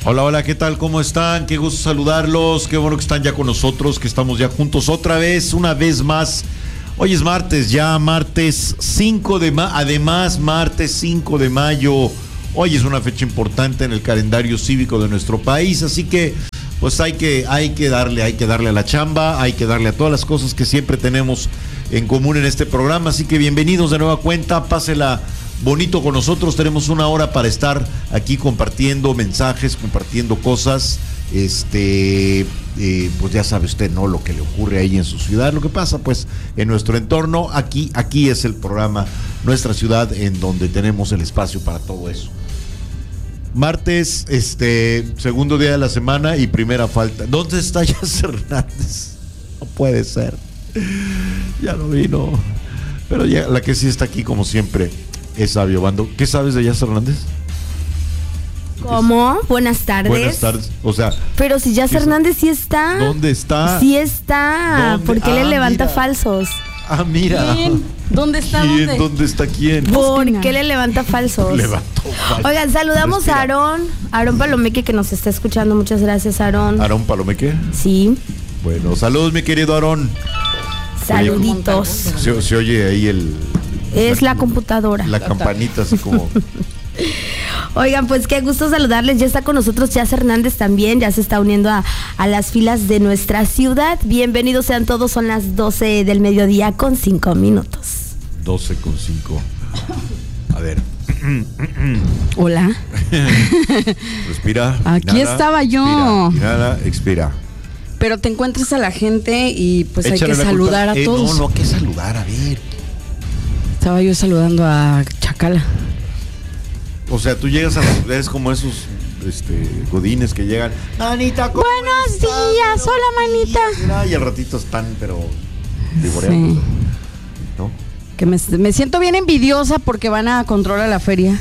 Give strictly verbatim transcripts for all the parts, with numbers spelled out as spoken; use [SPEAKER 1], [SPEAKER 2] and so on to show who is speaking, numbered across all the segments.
[SPEAKER 1] Hola, hola, ¿qué tal? ¿Cómo están? Qué gusto saludarlos, qué bueno que están ya con nosotros, que estamos ya juntos otra vez, una vez más. Hoy es martes, ya martes cinco de mayo, además martes cinco de mayo. Hoy es una fecha importante en el calendario cívico de nuestro país, así que pues hay que, hay que darle, hay que darle a la chamba, hay que darle a todas las cosas que siempre tenemos en común en este programa, así que bienvenidos de nueva cuenta, pásela bonito con nosotros, tenemos una hora para estar aquí compartiendo mensajes, compartiendo cosas, este, eh, pues ya sabe usted, ¿no? Lo que le ocurre ahí en su ciudad, lo que pasa pues en nuestro entorno, aquí, aquí es el programa, nuestra ciudad, en donde tenemos el espacio para todo eso. Martes, este, segundo día de la semana y primera falta. ¿Dónde está Yasser Hernández? No puede ser. Ya no vino. Pero ya, la que sí está aquí como siempre es Sabio Bando. ¿Qué sabes de Yasser Hernández?
[SPEAKER 2] ¿Cómo? Buenas tardes.
[SPEAKER 1] Buenas tardes. O sea,
[SPEAKER 2] pero si Yasser Hernández sí está.
[SPEAKER 1] ¿Dónde está?
[SPEAKER 2] Sí está.
[SPEAKER 1] ¿Dónde?
[SPEAKER 2] ¿Por qué
[SPEAKER 1] Ah,
[SPEAKER 2] le levanta
[SPEAKER 1] mira.
[SPEAKER 2] falsos?
[SPEAKER 1] Ah, mira.
[SPEAKER 3] ¿Quién? ¿Dónde está?
[SPEAKER 1] ¿Quién?
[SPEAKER 3] ¿Dónde?
[SPEAKER 1] ¿Dónde está quién?
[SPEAKER 2] ¿Por qué le levanta falsos?
[SPEAKER 1] Levantó falsos.
[SPEAKER 2] Oigan, saludamos
[SPEAKER 1] Respira.
[SPEAKER 2] a Aarón, Aarón Palomeque, que nos está escuchando. Muchas gracias, Aarón.
[SPEAKER 1] ¿Aarón Palomeque?
[SPEAKER 2] Sí.
[SPEAKER 1] Bueno, saludos, mi querido Aarón.
[SPEAKER 2] Saluditos.
[SPEAKER 1] Se, se oye ahí el...
[SPEAKER 2] Es la computadora.
[SPEAKER 1] La campanita así como...
[SPEAKER 2] Oigan, pues qué gusto saludarles. Ya está con nosotros Yasser Hernández también. Ya se está uniendo a, a las filas de nuestra ciudad. Bienvenidos sean todos. Son las doce del mediodía con cinco minutos.
[SPEAKER 1] doce con cinco. A ver.
[SPEAKER 3] Hola.
[SPEAKER 1] Respira.
[SPEAKER 3] Aquí
[SPEAKER 1] inhala,
[SPEAKER 3] estaba yo.
[SPEAKER 1] Expira, inhala, expira.
[SPEAKER 3] Pero te encuentras a la gente y pues
[SPEAKER 1] Échale
[SPEAKER 3] hay que
[SPEAKER 1] la
[SPEAKER 3] saludar
[SPEAKER 1] culpa.
[SPEAKER 3] a
[SPEAKER 1] Eh,
[SPEAKER 3] todos.
[SPEAKER 1] No, no, hay que saludar, a ver.
[SPEAKER 3] Estaba yo saludando a Chacala.
[SPEAKER 1] O sea, tú llegas a las... Es como esos este, godines que llegan. Manita, ¿cómo
[SPEAKER 3] Buenos
[SPEAKER 1] estás?
[SPEAKER 3] días, hola, manita.
[SPEAKER 1] Mira, y al ratito están, pero... vivoreando,
[SPEAKER 3] Sí.
[SPEAKER 1] ¿no?
[SPEAKER 3] Que me, me siento bien envidiosa porque van a controlar la feria.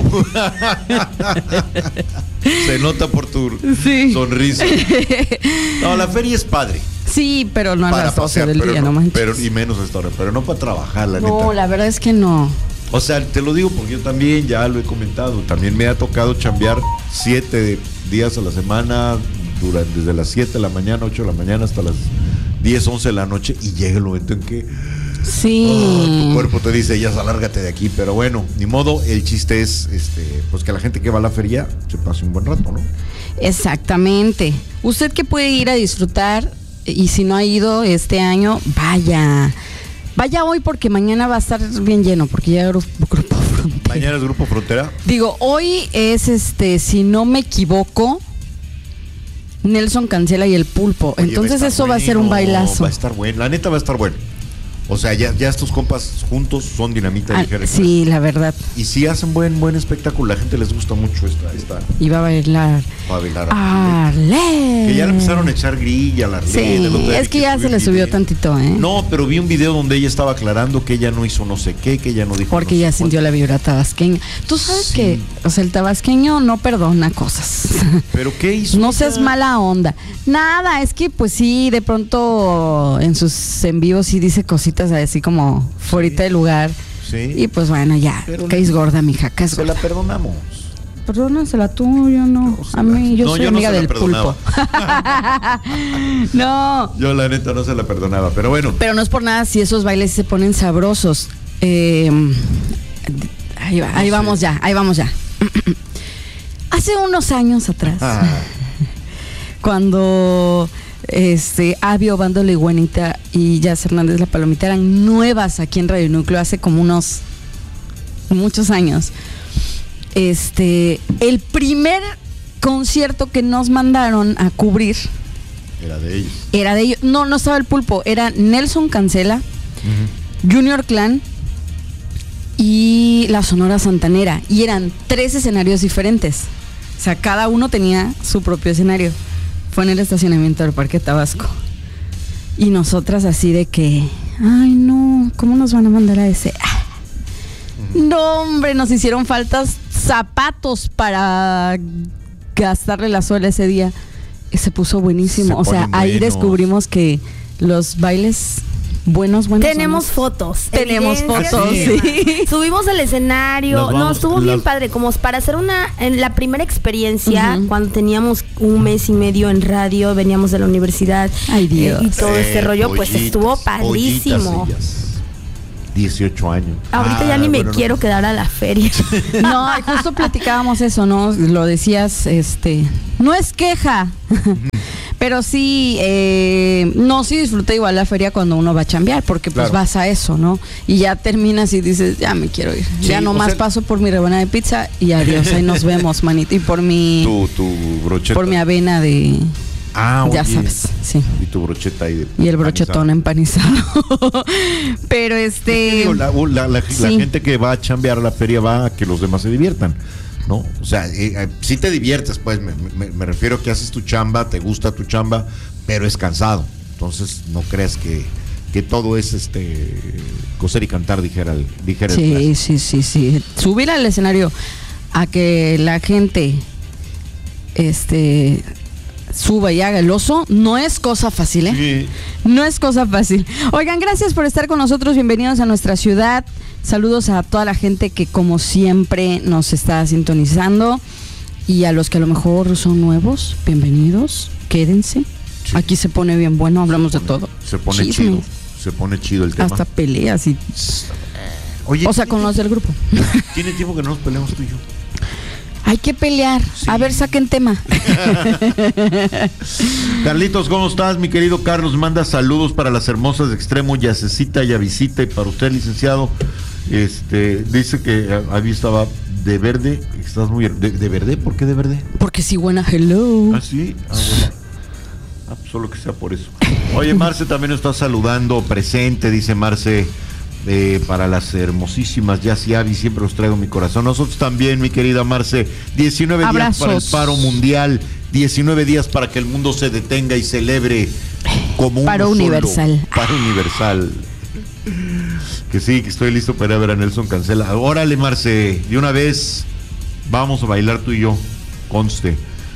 [SPEAKER 1] Se nota por tu
[SPEAKER 3] Sí.
[SPEAKER 1] sonrisa. No, la feria es padre.
[SPEAKER 3] Sí, pero no a
[SPEAKER 1] Para
[SPEAKER 3] las doce
[SPEAKER 1] pasear,
[SPEAKER 3] del
[SPEAKER 1] pero
[SPEAKER 3] día,
[SPEAKER 1] no,
[SPEAKER 3] no manches.
[SPEAKER 1] pero, y menos a esta hora, pero no para trabajar, la
[SPEAKER 3] no,
[SPEAKER 1] neta.
[SPEAKER 3] la verdad es que no.
[SPEAKER 1] O sea, te lo digo porque yo también ya lo he comentado. También me ha tocado chambear siete días a la semana, durante, desde las siete de la mañana, ocho de la mañana hasta las diez, once de la noche. Y llega el momento en que
[SPEAKER 3] Sí.
[SPEAKER 1] oh, tu cuerpo te dice, ya alárgate de aquí. Pero bueno, ni modo, el chiste es este, pues que la gente que va a la feria se pase un buen rato, ¿no?
[SPEAKER 3] Exactamente. Usted que puede ir a disfrutar y si no ha ido este año, vaya. Vaya hoy porque mañana va a estar bien lleno porque ya Grupo, grupo Frontera.
[SPEAKER 1] Mañana es Grupo Frontera.
[SPEAKER 3] Digo, hoy es este, si no me equivoco, Nelson Cancela y el Pulpo.
[SPEAKER 1] Oye,
[SPEAKER 3] Entonces
[SPEAKER 1] va a
[SPEAKER 3] eso
[SPEAKER 1] estar
[SPEAKER 3] va a ser un
[SPEAKER 1] bueno,
[SPEAKER 3] bailazo.
[SPEAKER 1] Va a estar bueno, la neta va a estar bueno. O sea, ya, ya estos compas juntos son dinamita
[SPEAKER 3] Ah,
[SPEAKER 1] ligera.
[SPEAKER 3] sí, la verdad.
[SPEAKER 1] Y sí hacen buen buen espectáculo. La gente les gusta mucho esta, esta
[SPEAKER 3] Iba a bailar.
[SPEAKER 1] va a bailar.
[SPEAKER 3] Arle.
[SPEAKER 1] Que ya le empezaron a echar grilla a la
[SPEAKER 3] Sí,
[SPEAKER 1] Arlene, el otro día
[SPEAKER 3] es que ya
[SPEAKER 1] subió
[SPEAKER 3] se le
[SPEAKER 1] un
[SPEAKER 3] subió
[SPEAKER 1] video.
[SPEAKER 3] tantito, ¿eh?
[SPEAKER 1] No, pero vi un video donde ella estaba aclarando que ella no hizo no sé qué, que ella no dijo
[SPEAKER 3] Porque
[SPEAKER 1] no
[SPEAKER 3] ya
[SPEAKER 1] sé
[SPEAKER 3] sintió
[SPEAKER 1] cuánto.
[SPEAKER 3] la vibra tabasqueña. Tú sabes
[SPEAKER 1] Sí.
[SPEAKER 3] que, o sea, el tabasqueño no perdona cosas.
[SPEAKER 1] ¿Pero qué hizo?
[SPEAKER 3] No
[SPEAKER 1] ella?
[SPEAKER 3] seas mala onda. Nada, es que pues sí, de pronto en sus en vivos sí dice cositas así como fuera de lugar.
[SPEAKER 1] Sí.
[SPEAKER 3] Y pues bueno, ya,
[SPEAKER 1] Pero
[SPEAKER 3] caes
[SPEAKER 1] no-
[SPEAKER 3] gorda, mija, caes
[SPEAKER 1] Se la
[SPEAKER 3] gorda.
[SPEAKER 1] perdonamos.
[SPEAKER 3] Perdónasela tú, yo no.
[SPEAKER 1] No, se
[SPEAKER 3] A
[SPEAKER 1] la-
[SPEAKER 3] mí, yo
[SPEAKER 1] no,
[SPEAKER 3] soy
[SPEAKER 1] yo no
[SPEAKER 3] amiga
[SPEAKER 1] se la
[SPEAKER 3] del
[SPEAKER 1] perdonaba.
[SPEAKER 3] pulpo. No,
[SPEAKER 1] Yo la neta no se la perdonaba, pero bueno.
[SPEAKER 3] pero no es por nada si esos bailes se ponen sabrosos. Eh, ahí va, ahí
[SPEAKER 1] No sé.
[SPEAKER 3] vamos ya, ahí vamos ya. Hace unos años atrás,
[SPEAKER 1] Ah,
[SPEAKER 3] cuando este Abio, Bando La Iguanita y Yasser Hernández La Palomita eran nuevas aquí en Radio Núcleo hace como unos muchos años. Este, el primer concierto que nos mandaron a cubrir
[SPEAKER 1] era de ellos.
[SPEAKER 3] era de ellos. No, no estaba el Pulpo, era Nelson Cancela, Junior Clan y la Sonora Santanera. Y eran tres escenarios diferentes. O sea, cada uno tenía su propio escenario. Fue en el estacionamiento del Parque Tabasco. Y nosotras así de que, ay no, ¿cómo nos van a mandar a ese? Ah. No, hombre, nos hicieron faltas zapatos para gastarle la suela ese día. Y se puso buenísimo.
[SPEAKER 1] Se
[SPEAKER 3] o sea,
[SPEAKER 1] ponen
[SPEAKER 3] ahí
[SPEAKER 1] buenos.
[SPEAKER 3] descubrimos que los bailes buenos, buenos.
[SPEAKER 2] Tenemos
[SPEAKER 3] somos.
[SPEAKER 2] fotos.
[SPEAKER 3] Tenemos fotos,
[SPEAKER 2] sí.
[SPEAKER 3] sí.
[SPEAKER 2] Subimos al escenario.
[SPEAKER 1] Las vamos-
[SPEAKER 2] no, estuvo
[SPEAKER 1] las-
[SPEAKER 2] bien padre. Como para hacer una. En la primera experiencia,
[SPEAKER 3] Ujú.
[SPEAKER 2] cuando teníamos un mes y medio en radio, veníamos de la universidad.
[SPEAKER 3] Ay, Dios.
[SPEAKER 2] eh, y todo este
[SPEAKER 1] Eh,
[SPEAKER 2] rollo, pues
[SPEAKER 1] pollitas,
[SPEAKER 2] estuvo padrísimo.
[SPEAKER 1] pollitas ellas. dieciocho años.
[SPEAKER 2] Ahorita
[SPEAKER 1] Ah,
[SPEAKER 2] ya ni me
[SPEAKER 1] bueno, no.
[SPEAKER 2] quiero quedar a la feria.
[SPEAKER 3] No, y justo platicábamos eso, ¿no? Lo decías, este, no es queja, pero sí, eh, no, sí disfruté igual la feria cuando uno va a chambear, porque pues
[SPEAKER 1] Claro.
[SPEAKER 3] vas a eso, ¿no? Y ya terminas y dices, ya me quiero ir.
[SPEAKER 1] Sí,
[SPEAKER 3] ya
[SPEAKER 1] o
[SPEAKER 3] nomás
[SPEAKER 1] sea-
[SPEAKER 3] paso por mi rebanada de pizza y adiós, ahí nos vemos, manito. Y por mi,
[SPEAKER 1] Tu, tu brocheta.
[SPEAKER 3] por mi avena de,
[SPEAKER 1] Ah,
[SPEAKER 3] ya
[SPEAKER 1] oye.
[SPEAKER 3] sabes, sí.
[SPEAKER 1] Y tu brocheta ahí de
[SPEAKER 3] Y el brochetón
[SPEAKER 1] empanizado.
[SPEAKER 3] empanizado. Pero
[SPEAKER 1] Es que
[SPEAKER 3] este...
[SPEAKER 1] digo, la, la- la- la
[SPEAKER 3] sí.
[SPEAKER 1] gente que va a chambear a la feria va a que los demás se diviertan, ¿no? O sea, eh, eh, sí te diviertes, pues, me, me- me refiero a que haces tu chamba, te gusta tu chamba, pero es cansado. Entonces, no creas que, que todo es este coser y cantar, dijera el, dijera el
[SPEAKER 3] Sí,
[SPEAKER 1] clásico.
[SPEAKER 3] sí, sí, sí. Subir al escenario a que la gente este suba y haga el oso no es cosa fácil, ¿eh?
[SPEAKER 1] Sí.
[SPEAKER 3] No es cosa fácil. Oigan, gracias por estar con nosotros. Bienvenidos a nuestra ciudad. Saludos a toda la gente que como siempre nos está sintonizando y a los que a lo mejor son nuevos, bienvenidos. Quédense.
[SPEAKER 1] Sí.
[SPEAKER 3] Aquí se pone bien bueno, hablamos de todo.
[SPEAKER 1] Se pone
[SPEAKER 3] Chisme.
[SPEAKER 1] chido, se pone chido el tema.
[SPEAKER 3] Hasta peleas y,
[SPEAKER 1] Oye,
[SPEAKER 3] o sea, con los del grupo.
[SPEAKER 1] tiene tiempo que no nos peleamos tú y yo.
[SPEAKER 3] Hay que pelear.
[SPEAKER 1] Sí.
[SPEAKER 3] A ver, saquen tema.
[SPEAKER 1] Carlitos, ¿cómo estás? Mi querido Carlos, manda saludos para las hermosas de Extremo, Yacecita, Yavisita, y para usted, licenciado. Este, dice que ahí estaba de verde, estás muy... ¿De, de verde? ¿Por qué de verde?
[SPEAKER 3] Porque si buena, hello.
[SPEAKER 1] ¿Ah, sí? Ah, bueno. Ah, pues solo que sea por eso. Oye, Marce también nos está saludando, presente, dice Marce, eh, para las hermosísimas Jazz y Avi, siempre los traigo en mi corazón. Nosotros también, mi querida Marce, diecinueve días para el
[SPEAKER 3] Abrazos.
[SPEAKER 1] paro mundial, diecinueve días para que el mundo se detenga y celebre como un
[SPEAKER 3] Paro universal.
[SPEAKER 1] Paro universal. Que sí, que estoy listo para ir a ver a Nelson Cancela. Órale, Marce, de una vez vamos a bailar tú y yo, conste.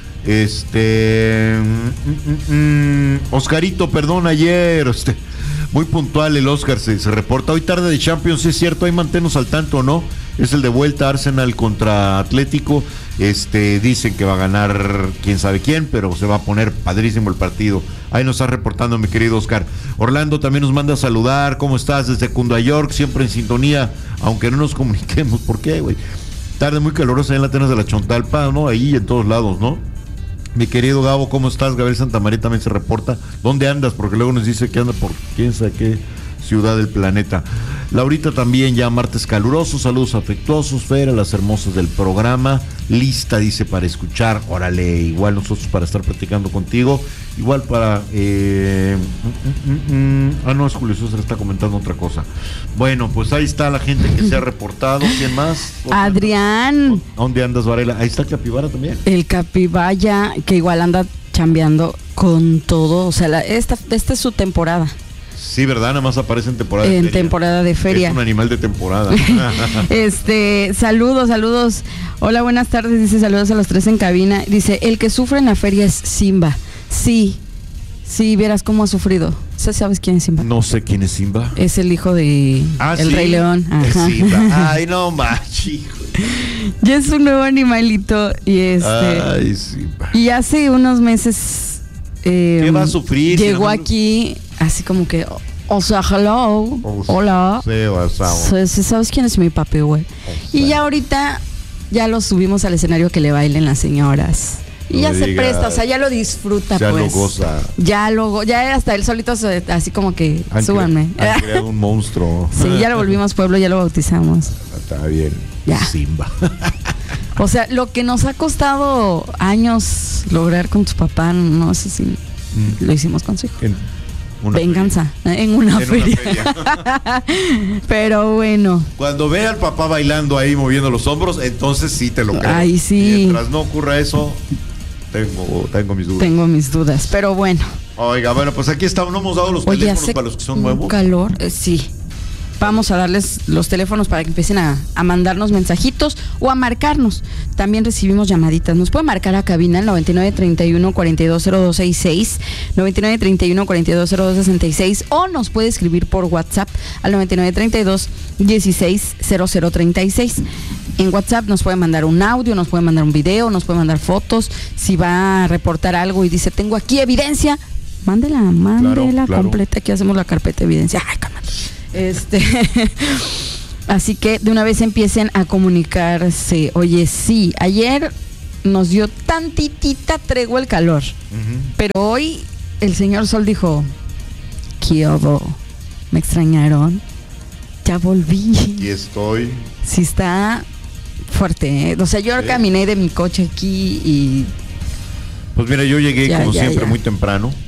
[SPEAKER 1] Este mm, mm, mm, Oscarito, perdón, ayer este, muy puntual el Oscar se, se reporta. Hoy tarde de Champions, es cierto, ahí manténnos al tanto, ¿no? Es el de vuelta, Arsenal contra Atlético. Este, dicen que va a ganar quién sabe quién, pero se va a poner padrísimo el partido. Ahí nos está reportando mi querido Oscar. Orlando también nos manda a saludar. ¿Cómo estás? Desde Cunda York, siempre en sintonía, aunque no nos comuniquemos. ¿Por qué, güey? Tarde muy calurosa ahí en la Atenas de la Chontalpa, ¿no? Ahí en todos lados, ¿no? Mi querido Gabo, ¿cómo estás? Gabriel Santamaría también se reporta. ¿Dónde andas? Porque luego nos dice que anda por quién sabe qué ciudad del planeta. Laurita también, ya martes caluroso, saludos afectuosos, Fer, a las hermosas del programa, lista, dice, para escuchar, órale, igual nosotros para estar platicando contigo, igual para, eh, mm, mm, mm, ah no, es Julio César está comentando otra cosa. Bueno, pues ahí está la gente que se ha reportado, ¿quién más?
[SPEAKER 3] Adrián,
[SPEAKER 1] ¿A dónde andas, Varela? Ahí está Capibara también.
[SPEAKER 3] el Capibaya, que igual anda chambeando con todo. O sea, la- esta, esta es su temporada.
[SPEAKER 1] Sí, ¿verdad? Nada más aparece en temporada de
[SPEAKER 3] En
[SPEAKER 1] feria.
[SPEAKER 3] temporada de feria.
[SPEAKER 1] Es un animal de temporada.
[SPEAKER 3] Este, saludos, saludos. Hola, buenas tardes. Dice saludos a los tres en cabina. Dice, el que sufre en la feria es Simba. Sí, sí, vieras cómo ha sufrido. ¿Sabes quién es Simba?
[SPEAKER 1] No sé quién es Simba.
[SPEAKER 3] Es el hijo de
[SPEAKER 1] Ah,
[SPEAKER 3] El
[SPEAKER 1] sí.
[SPEAKER 3] Rey León.
[SPEAKER 1] Es
[SPEAKER 3] Ajá.
[SPEAKER 1] Simba. Ay, no más, hijo.
[SPEAKER 3] Ya es un nuevo animalito y este
[SPEAKER 1] Ay, Simba.
[SPEAKER 3] y hace unos meses eh,
[SPEAKER 1] ¿Qué va a sufrir?
[SPEAKER 3] llegó
[SPEAKER 1] Si no-
[SPEAKER 3] aquí así como que o- o sea, hello,
[SPEAKER 1] O sea,
[SPEAKER 3] hola.
[SPEAKER 1] Sí, o sea,
[SPEAKER 3] Sí, sí, ¿sabes quién es mi papi, güey?
[SPEAKER 1] o
[SPEAKER 3] Y
[SPEAKER 1] sea.
[SPEAKER 3] ya ahorita ya lo subimos al escenario que le bailen las señoras. Y
[SPEAKER 1] No
[SPEAKER 3] ya
[SPEAKER 1] me
[SPEAKER 3] se
[SPEAKER 1] digas.
[SPEAKER 3] presta, o sea, ya lo disfruta,
[SPEAKER 1] Ya lo
[SPEAKER 3] pues.
[SPEAKER 1] goza.
[SPEAKER 3] Ya lo go- ya hasta él solito se- así como que
[SPEAKER 1] Han cre-
[SPEAKER 3] súbanme.
[SPEAKER 1] Han creado un monstruo.
[SPEAKER 3] Sí, ya lo volvimos pueblo, ya lo bautizamos.
[SPEAKER 1] Está bien.
[SPEAKER 3] Ya.
[SPEAKER 1] Simba.
[SPEAKER 3] O sea, lo que nos ha costado años lograr con tu papá, no sé si
[SPEAKER 1] Mm.
[SPEAKER 3] lo hicimos con su hijo.
[SPEAKER 1] En una
[SPEAKER 3] Venganza, eh, en una
[SPEAKER 1] feria. En una
[SPEAKER 3] feria.
[SPEAKER 1] feria.
[SPEAKER 3] Pero bueno,
[SPEAKER 1] Cuando ve al papá bailando ahí, moviendo los hombros, entonces sí te lo creo.
[SPEAKER 3] Ay, sí.
[SPEAKER 1] Mientras no ocurra eso, tengo, tengo mis dudas.
[SPEAKER 3] tengo mis dudas. Pero bueno.
[SPEAKER 1] Oiga, bueno, pues aquí estamos. No hemos dado los
[SPEAKER 3] Oye,
[SPEAKER 1] teléfonos
[SPEAKER 3] hace
[SPEAKER 1] para los que son
[SPEAKER 3] un
[SPEAKER 1] nuevos.
[SPEAKER 3] calor, eh, sí. Vamos a darles los teléfonos para que empiecen a, a mandarnos mensajitos o a marcarnos. También recibimos llamaditas. Nos puede marcar a cabina al noventa y nueve, treinta y uno, cuarenta y dos, cero dos sesenta y seis, noventa y nueve, treinta y uno, cuarenta y dos, cero dos sesenta y seis, o nos puede escribir por WhatsApp al noventa y nueve, treinta y dos, dieciséis, cero cero treinta y seis. En WhatsApp nos puede mandar un audio, nos puede mandar un video, nos puede mandar fotos. Si va a reportar algo y dice, tengo aquí evidencia, mándela, mándela
[SPEAKER 1] Claro, claro.
[SPEAKER 3] completa. Aquí hacemos la carpeta de evidencia. Ay, calma. Este, así que de una vez empiecen a comunicarse. Oye, sí, ayer nos dio tantitita tregua el calor,
[SPEAKER 1] Ujú.
[SPEAKER 3] pero hoy el señor Sol dijo, ¿qué hubo? ¿Me extrañaron? Ya volví.
[SPEAKER 1] Y estoy.
[SPEAKER 3] Sí está fuerte, ¿eh? O sea, yo
[SPEAKER 1] Sí.
[SPEAKER 3] caminé de mi coche aquí y
[SPEAKER 1] Pues mira, yo llegué
[SPEAKER 3] Ya,
[SPEAKER 1] como
[SPEAKER 3] ya,
[SPEAKER 1] siempre
[SPEAKER 3] ya.
[SPEAKER 1] muy temprano.